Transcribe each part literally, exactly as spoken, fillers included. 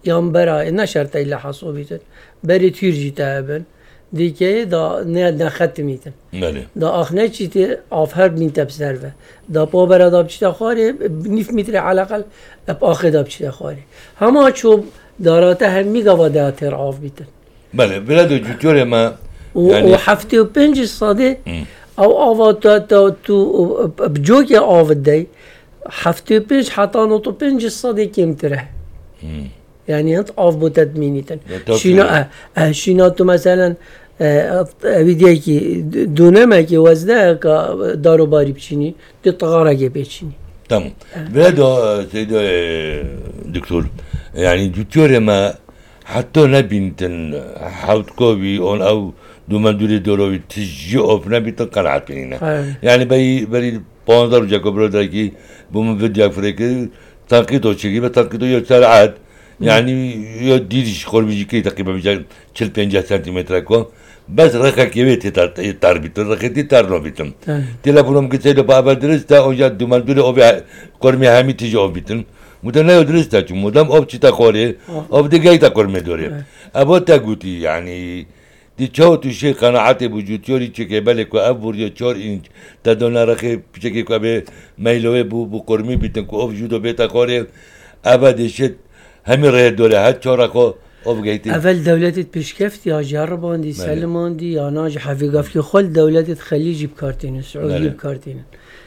یام برای نشرت ایل حاسوبیتن بری تیرجی تابن دیگه دا نه نخت میتن بله دا آخنه چیتی آفر بین تبصره دا پا برا داب چیتا خاری نیف متر على الأقل اب آخر داب چیتا خاری همه چوب داراته هم میگه دا تر آف بیتن بله بلاد جوتور ما يعني و هفته و پنج صاده او آواتا تا تو بجوک آف دی هفته و پنج حتی نوتو پنج صاده کمتره يعني انت آف بو تدمينيتن شينا اه شينا تو مثلا ویدیایی که دونه که وزده که دارو باری بچینی دی تغاره که بچینی تمام بلاد سيد دكتور يعني دكتور ما حتى نبينتن حوت كوبي اون او دومن دوری دوروی تجی اوف نبیت قناعت کنینه يعني بی بری پانزده روزه کبرد کی بوم ویدیو فرکی تنقید و چیزی به تنقید و یه سرعت يعني يا ديرش خوربيجي كي تقريبا بيجي تشل بينجا سنتيمتر كو بس رخا كيويت تار تار بيتر رخيتي تار نو بيتم تلفونم كتير بابا درستا او جا دومال دوله او كورمي هامي تيجي او بيتم مدنا درستا چون مدام او چتا خوري او ديگاي تا كورمي دوري ابو تا گوتي يعني دي چو تو شي قناعت وجوديوري چكي بالك ابور يا چهار انچ تا دونا رخي چكي كو به ميلوي بو بو كورمي بيتن كو او جودو بيتا خوري ابد شت همین راه دوره هر چهار کو ابگیتی اول دولت پیشکفت یا جرباندی سلماندی یا ناج حفیقف که خل دولت خلیجی بکارتین سعودی بکارتین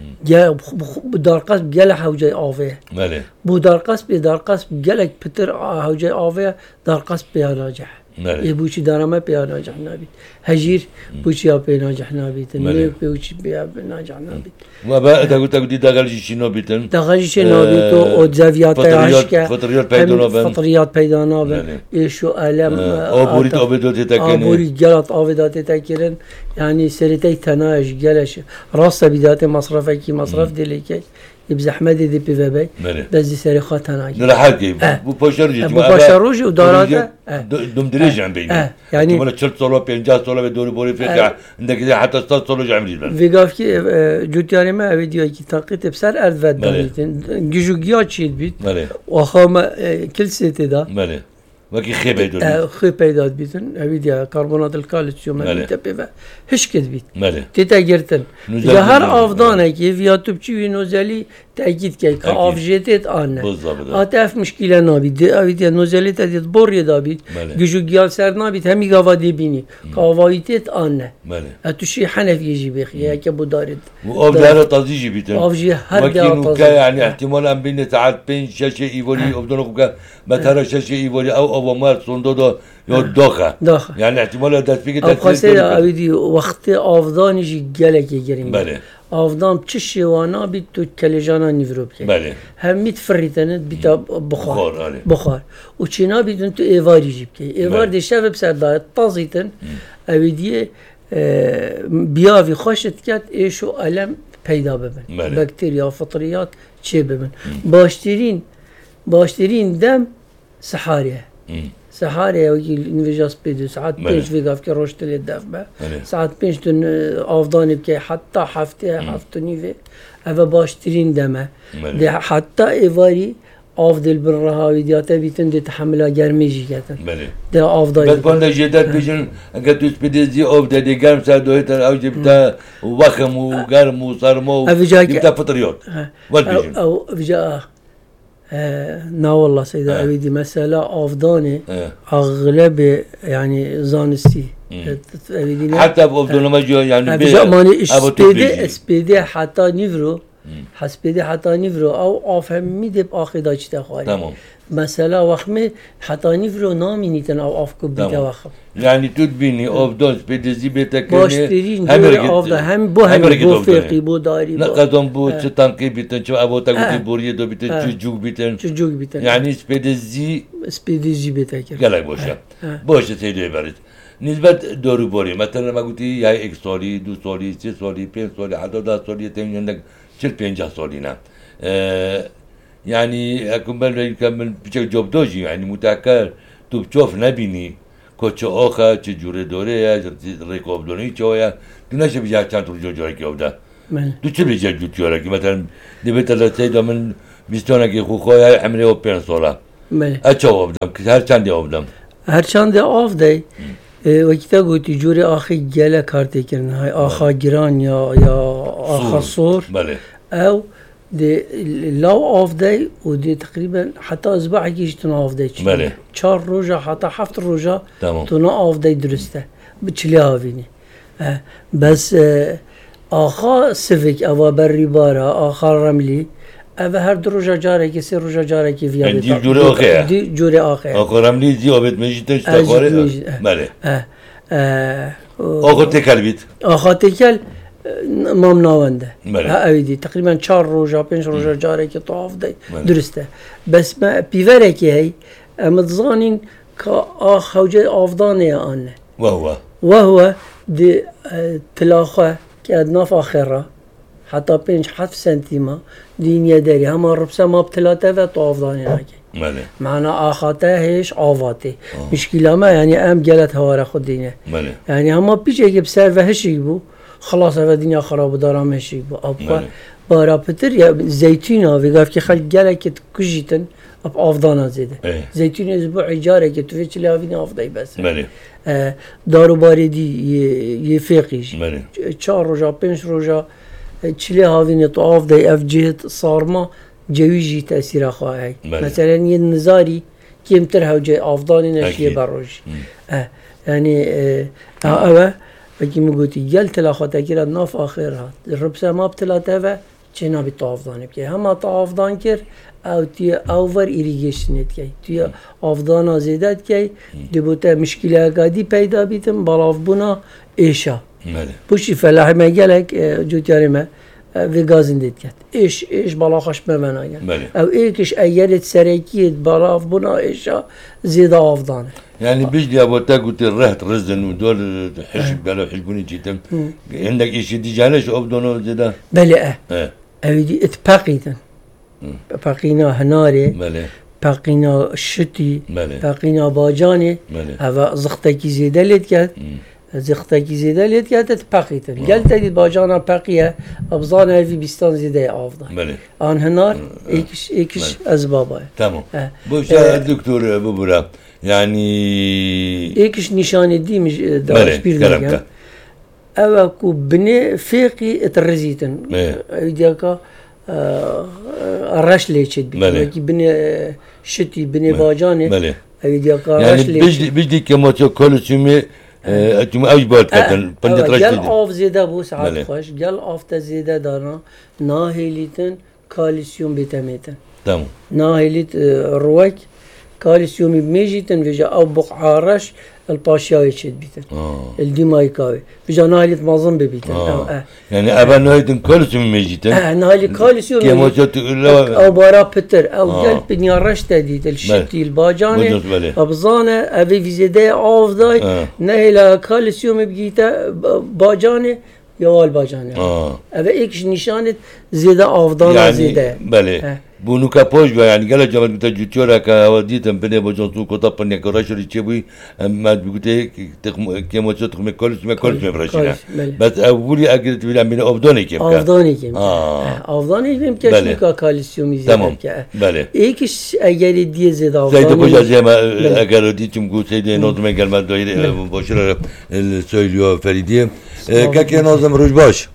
جا بدارقص بجل حوجه آوه بله بدارقص بدارقص بجلك بتر حوجه آوه دارقص بيناجح ای بوچی دارم پی ناجح نبید هجیر بوچی پی ناجح نبید نه بوچی پی ناجح نبید و بعد اگه تا گفتی داغلشی چی نبیدن داغلشی چی نبید و زویات عشق فطریات پیدا نبن فطریات پیدا نبن ایشو علم آبوریت آبداتی تکنی آبوریت جلات آبداتی تکرن یعنی سریتی تناش جلش راست بیدات مصرفه کی مصرف دلی کی بزحمة دي بي في بي بس دي سريخات هناك نلحقي بو باشروجي بو باشروجي وداراته دوم دريج عم بيني يعني ولا تشرت صولو بينجاز صولو بدوري بوري فيك عندك حتى ستة صولو عملي بل فيقاف كي جوتياني ما فيديو كي تنقيت بسر أرض فدانيتين جيجو جيا تشيد بيت وخام كل سيتي دا وكي خي بيدون خي بيداد بيتن فيديو كربونات الكالسيوم ما تبي هش كذبيت تيتا جرتن جهر أفضانه كي في يوتيوب شيء نوزالي تأكيد كي كأفجيتت آنه آتف مشكلة نابيد فيديو نوزالي تديت بوري دابيد جوجو جيال سر نابيد همي قوا دبيني كأفايتت آنه أتوشي حنف يجي بخي هيك بدارد وأفجار تازيجي بيتن أفجي هر وكينو كا يعني احتمال أم بين ساعات بين شاشة إيفولي أبدونكم كا مثلا شاشة إيفولي أو أو مار صندوق يا داخل داخل يعني احتمال ده فيك تأثير خاصة أبدي وقت أفضان يجي جالك يجرين بله أفضان بتشي وانا بيتو كلجانا نيفروب بله هم متفريتن بيتا بخار بخار بخار وشينا بيتن تو إيفار يجيب كي إيفار دي شاف بسر دار طازيتن أبدي بيا في خشت كات إيشو ألم پیدا ببن بكتيريا فطريات چه ببن باشترين باشترين دم سحارية سحارية ويجي نفجاس بيدو ساعات بينش في قاف كي روشت اللي دافبه ساعات بينش تن أفضاني بكي حتى حفتة حفتة نيفي أفا باشترين دمه دي حتى إيفاري أفضل بالرهاوي دياتا بيتن دي تحملها جرميجي كاتن دي أفضل بس باندا جيدات بيجن أنك تسبيدي زي أفضل دي جرم سادوهيتن أو جبتا وخم وقرم وصرمو جبتا فطريات والبيجن أو فجاء آه نا والله سيدة أبيدي مسألة أفضاني أغلب يعني زانستي حتى بأفضل لما جو يعني بيجا ماني اسبيدي اسبيدي حتى نيفرو حسبيدي حتى نيفرو أو أفهم ميدي بآخر دايش تخاري تمام مسألة وخمي حتى نيفرو نامي نيتن أو أفكو بيتا وخم يعني تدبيني أفضل سبيدي زي بيتا كني باشترين دور أفضل هم بو هم بو فيقي بو داري لا قدم بو تتنقي بيتن شو أبو تقولي بوريه دو بيتن شو جوج بيتن شو جوج بيتن يعني سبيدي زي سبيدي زي بيتا كده قالك بوشة بوشة سيدي برد نسبة دورو بوري مثلا ما قلتي يا إكس سالي دو سالي سي سالي بين سالي حتى دا سالي تاني عندك چل پنجاه سالينا يعني أكون بل كمل بشكل جوب دوجي يعني متأكد تو بتشوف نبيني كوتش آخر چه جوره دوره یا رکاب دونی چه تو نشه بجای چند طور جو جوره که اوده تو چه بجای جو تیاره که مثلا دیبت الله سیدا من بیستانه که خوخواه های عمره و پین ساله بله اچه آفدم که هر چندی آفدم هر چند آف دی وقتی گویی جوری آخی گله کارتی کردن های آخا گران یا یا آخا صور بله او دی لاو آف دی و دی تقریبا حتی اسبوع کیش تون آف دی چی بله چهار روزا حتی هفت روزا تمام تون آف دی درسته بچلی هاوینی بس آخا سفک اوا بری بارا آخا رملی اوه هر دو روزا جاره که سه روزا جاره که ویا دی جوری آخه دی جوری آخه آخا رملی زی آبت میشیدش تاخاره بله آخا تکل بید آخا تکل مام ناونده بله اویدی تقریبا چهار روزا پنج روزا جاره که طواف دی درسته بس ما پیوره که هی امتزانین که آخ حوجه آفدانه آنه وهو وهو دي تلاخة كأدناف آخرة حتى بينش حتف سنتيما دنيا داري هما ربسا ما بتلاته و طواف داني ناكي ماله معنا آخاته هيش عواتي مشكلة ما يعني ام جلت هوارا خود دينه ماله يعني هما بيجي يجي بسر و هشي بو خلاص و دنيا خراب دارام هشي بو أبقى بارا بتر يا زيتونا ويقف كي خلق جلك كجيتن اب آفدانا زيده ايه. زيتون اسبوع جاره که تو چلی آفینی آفدایی بس بله دارو باردی یه فقیش بله چهار روزا پنج روزا چلی آفینی تو آفدایی اف جهت صارما جویجی تأثیر خواهی مثلا یه نزاری کمتر هوجه آفدانی نشیه بروش یعنی اوه بکی مگوتی گل تلاخاته کرد ناف آخر هات ربسه ما بتلاته و چنا بی طافدان بکی همه طافدان کرد او توی اوور ایریگیشنت کی توی آفدان آزیدت کی دیبوته مشکل اگادی پیدا بیتم بالاف بونا ایشا بوشی فلاح مگلک جوتیاری ما و گازندید کرد ایش ایش بالا خوش بمناگن او ایکش ایرت سرکیت بالاف بونا ایشا زیده آفدانه يعني بيجي ابو تاكوت الرهت رزن ودول حشب قالوا حشبوني جيتم عندك شيء دي جالش ابدونو زدا بله اه اودي اتباقيتن باقينا هناري بله باقينا شتي بله باقينا باجاني هوا زختكي زيده ليت كات زختكي زيده ليت كات اتباقيتن قالت لي باجانا باقيه ابزانا في بستان زيده افضل بله ان هنار ايكش ايكش اسبابه تمام بوش الدكتور ابو برا يعني ايكش نشان دي مش داش بير او كو بني فيقي اترزيتن ايديكا رش ليشد بي بني شتي بني باجاني ايديكا رش ليشد يعني بيجي بيجي كموتو كولسيمي اتم اجبال كتن بندت رش قال اوف زياده بو ساعات خوش قال اوف زياده دانا ناهيليتن كالسيوم فيتامينتن تمام ناهيليت روك كالسيوم بميجيتن فيجا او بقعة رش الباشياي تشد بيتن اه الديمايكاوي فيجا ناهيليت معظم ببيتن اه, آه. يعني ابا ناهيليت كالسيوم ميجيتن اه ناهيلي كالسيوم كيموتو او بارا بتر او قلب بنيا رش تديت الشتي الباجاني ابزانه ابي فيزيدي اوف داي آه. ناهيلا كالسيوم بجيتا باجاني يوال باجاني اه ابي ايكش نشانت زياده افضل يعني زياده بله آه. بونو كابوش يعني قال جمال بتا جوتيورا كوديتم بني بوجونتو كوتا بني كراشري تشبي ما بيقولي كيمو تخم كل ما كل ما براشنا بس اولي اجرت بلا من افضاني كيف افضاني كيف اه افضاني يمكن كا كالسيوم زياده تمام بله ايكش اگر دي زياده افضل زيد بوجا زي ما اگر ديتم قلت سيدي نظم قال ما داير بشر السويليو فريدي كاكي نظم روجباش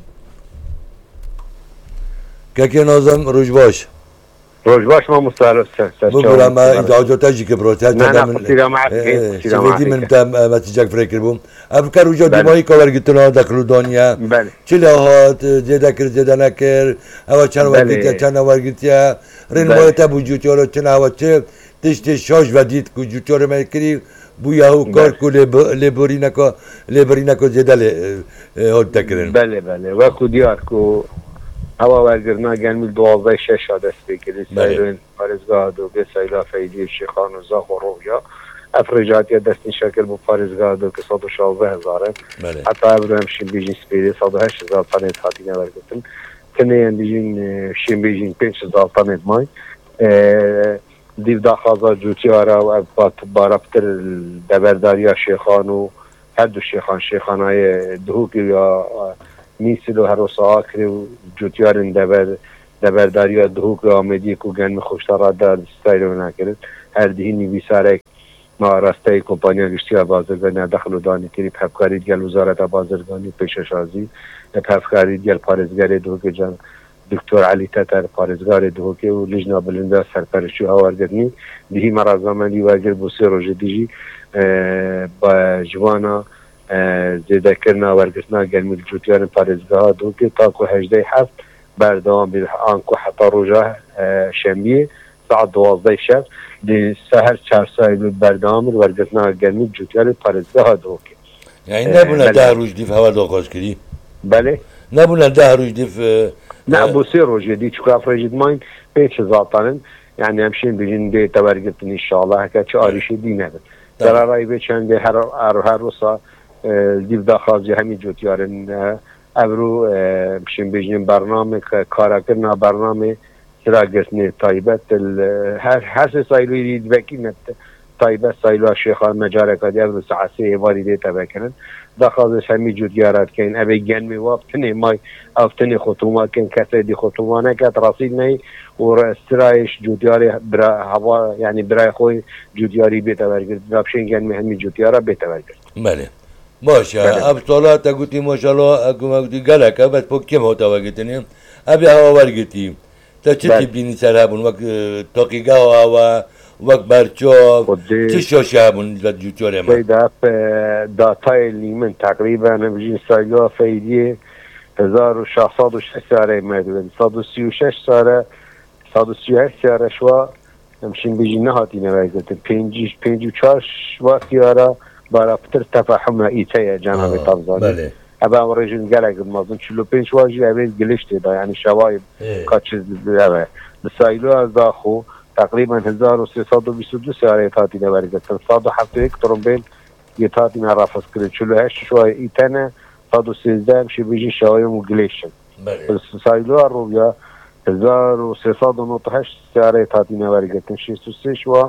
كاكي نظم روجباش روجباش ما مستعرف بقول ما إذا عجبت أجيك بروتات أنا قصيرة معك سيدي من تام ما تجاك فريكر بوم أفكار وجود دمائي كوار قلتنا دخلوا دنيا بله چلا هات زيادة كر زيادة نكر هوا چند ورقتيا چند ورقتيا رين مويتا بوجود يورو چند هوا چه تشت شاش وديت كوجود يورو ما يكري بويا هو كار كله لبورينا كو لبورينا كو زيادة ل هاد تكرن بله بله وقت ديار كو هوا ورگرنا گرمی دوازده شش دست بگیرید سایرین پارزگاه دو به سایلا فیدی شیخان و زاق و رویا افرجاتی دستی شکل با پارزگاه دو که صد و شازده هزاره حتی ابرو همشین بیجین سپیری صد و هشت هزار تانیت خاطی نورگتن کنه بیجین شین بیجین پنج هزار تانیت مای دیو داخازا جوتی آرا و بارا پتر دبرداریا شیخان و هر دو شیخان شیخانای دهوکی یا میسلو هر روز آخری و جوتیارن دبر دبرداری و دهوک آمدی کو گن خوشتر داد استایل نکرد هردهینی بیسارک ما راسته کمپانیا گشتی بازرگانی دخل و دانی تری پفکاری دیگل وزارت بازرگانی پیششازی پفکاری دیگل پارزگاری دوکه جان دکتر علی تتر پارزگار دوکه و لجنه بلنده سرپرشتی آوردنی دیهی مرازمانی واجر بوسی روز دیجی با جوانا زیده کرنا ورگسنا گرمی جوتیان پارزگاه دوکه تا که هجده هفت بردوام به آنکو حتی روزه شنبه ساعت دوازده شب دی سهر چهار ساعت بردوام ورگسنا گرمی جوتیان پارزگاه دوکه یعنی نبونه ده روز دیف هوا داخل کردی؟ بله نبونه ده روز دیف نه بوسی روزه دی چون افراجید ماین پیش زاتانن یعنی همشین بجین دی تبرگتن انشالله که چه آریشی دی نبود در آرای بچند هر هر روزا دیو داخل همین جوتیارن ابرو بشین بجین برنامه کارکرنا برنامه سراغسنی تایبت هر هر سایلوی دید بکی نت تایبت سایلو شیخان مجاره کدی ابرو سعسی واریده تبکرن داخلش همین جوتیارات کن ابی جنمی وقتنی مای افتنی خطومات کن کسی دی خطومانه کت راسیل نی و استرایش جوتیاری برا هوا یعنی برای خوی جوتیاری بیتورگرد دابشین جنمی همین جوتیارا بیتورگرد. بله. باشه. اب سالا تا گویی ماشاءالله اگه گویی گله که بس پوکیم هوتا وگیتنیم ابی هوا ورگیتیم تا چه تبینی سرابون وقت تاقیگاه هوا وقت برچوب چه شاشه هبون لات جوتیاره ما؟ بیدا داتای لیمن تقریبا نمی‌جین سایلو فیدی هزار و ششصد و شش ساله مدون صد و سی و شش ساله صد و سی و هشت ساله شوا همشین بجین نهاتی نویزده پنجیش پنج و چهار شوا سیاره برای پتر تفاهم ایتای جناب تابزانی بله ابا ورجون گلک مازن چلو پنج واجی اویز گلشته دا یعنی شوای کاچز اوه بسایلو از داخو تقریبا هزار و سیصد و بیست و دو سیاره تاتی نویزده صد و هفت و یک ترمبیل یه تاتی نرافز کرد چلو هشت شوای ایتانه صد و سیزده همشه بجین شوای مگلیشن بله سایلو رویا هزار و سیصد و نود و هشت سیاره تاتی نویزده شصت و سه شوا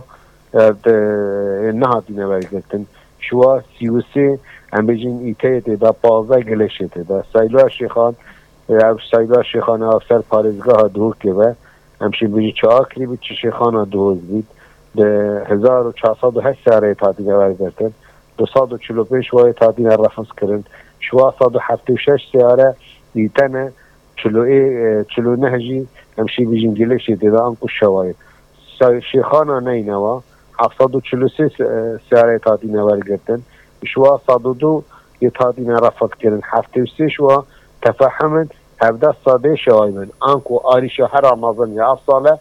نهاتی نویزده شوا سی و سه هم بجین ایتایت دا پازده گلشته دا سایلو شیخان سایلو شیخان افسر پارزگاه دوکه و همشه بجین چه آکری بید چه شیخان دوز بید هزار و چهارصد و هشت سیاره تاتی نویزده دوصد و چلو پنج شوای تاتی نرفض کردن شوا صد و هفتاد و شش سیاره دیتنه چلو ای چلو نهجی همشی بیجین گلشی دیده آنکو شوای شیخانا نینوا هفتصد و چلو سه سیاره تاتی نور گردن شوا صد و دو یه تاتی نرفض کردن هفته و سه شوا تفهمن هفده ساده شوای من آنکو آریشا هر آمازن یا افصاله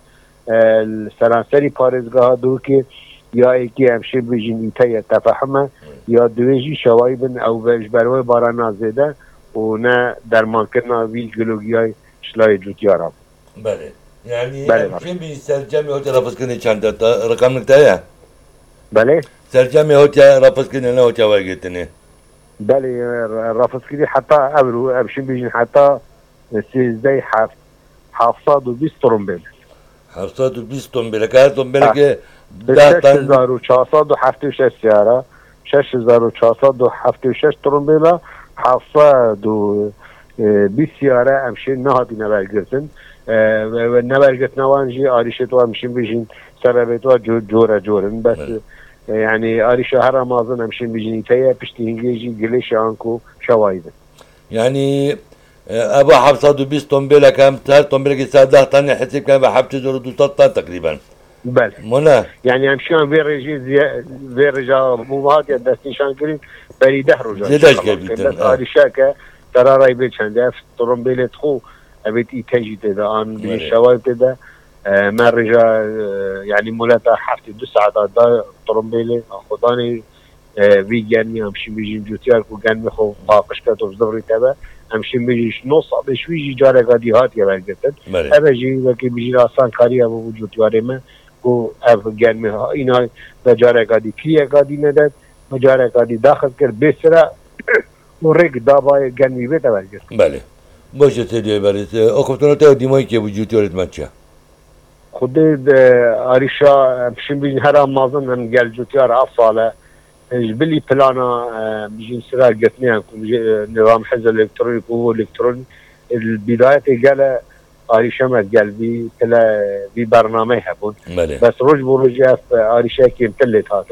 سرانسری پارزگاه دو که یا ایکی همشه بجین ایتای تفهمه یا دویجی شوایی بن او بهش بروی باران نازده و نه درمان کرنا ویل گلوگی های شلای جوتیارا بله یعنی همشه بی سرجمی ها رفض کنی چند تا رقم نکتایه؟ بله سرجمی ها رفض کنی نه ها ورگتنی؟ بله رفض کنی حتی ابرو همشه بجین حتی سیزده هفت هفتصد و بیست ترمبیل هفتصد و بیست ترمبیل که هر ترمبیل که شش هزار و چهارصد و هفتاد و شش سیاره شش هزار و چهارصد و هفتاد و شش ترمبیلا هفتصد و بیست سیاره همشه نهاتی نبرگرتن و نبرگرتن وانجی آریشت و همشین بجین سببت و جوره جورن بس یعنی آریش هر آمازن همشین بجین ایتایه پشتی هنگیجی گلیش آنکو شوایده یعنی ابا هفتصد و بیست ترمبیلا کم هر ترمبیلا که ساده تانی حساب کنه به هفت هزار و دویست تا تقریبا بله مونه یعنی همشان وی رجی وی رجا مواد یا دستنشان کردیم بری ده روزا زیادش کردیم بس آریشه که در آرای بچنده اف ترمبیلت خو ابیت ایتاجی تده آن بین شوایب تده من رجا یعنی مولت هفته دو ساعت دا ترمبیل خدانی وی گرمی همشین بیجین جوتیار کو گرمی خو باقش کرد و زدوری تبه همشین بیجیش نو صابش ویجی جاره قدی هات یا برگتن ابه جی وکی بیجین آسان کاری هم وجود جاره من و اب گرمی ها اینا بجاره قدی کلیه قدی نداد بجاره قدی داخل کرد بسره و رگ دابای گرمی بیتا برگرد بله باشه تدیه برید اکفتانات ها دیمایی که وجود جارت من چه؟ خود آریشا بشین بیجین هر آمازن هم گل جوتیار افصاله جبلي بلانا بيجي نسرع قتنيها نظام حجز الكتروني قوه الكتروني البدايه قال آریشه مدگلبی تلا بی برنامه هبون بله بس روز بروج اف آریشه کیم تلت هات